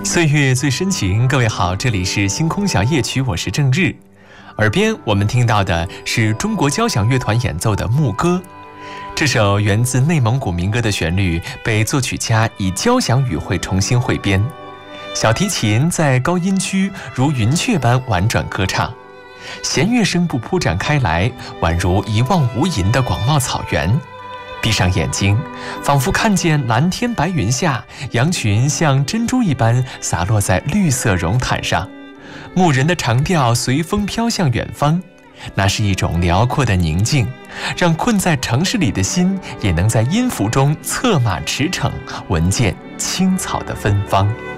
岁月最深情，各位好，这里是星空小夜曲，我是郑日。耳边我们听到的是中国交响乐团演奏的牧歌。这首源自内蒙古民歌的旋律被作曲家以交响语汇重新汇编，小提琴在高音区如云雀般婉转歌唱，弦乐声部铺展开来，宛如一望无垠的广袤草原。闭上眼睛，仿佛看见蓝天白云下，羊群像珍珠一般洒落在绿色绒毯上，牧人的长调随风飘向远方。那是一种辽阔的宁静，让困在城市里的心也能在音符中策马驰骋，闻见青草的芬芳。